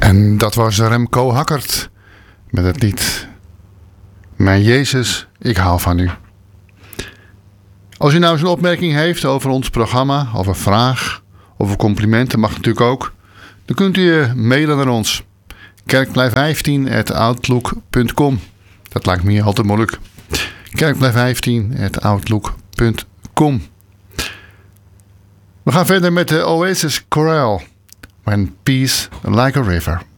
En dat was Remco Hackert met het lied Mijn Jezus, ik hou van u. Als u nou eens een opmerking heeft over ons programma, of een vraag, of een compliment, dat mag natuurlijk ook, dan kunt u mailen naar ons. kerkplei15@outlook.com. Dat lijkt me altijd moeilijk. kerkplei15@outlook.com. We gaan verder met de Oasis Chorale. When Peace Like a River.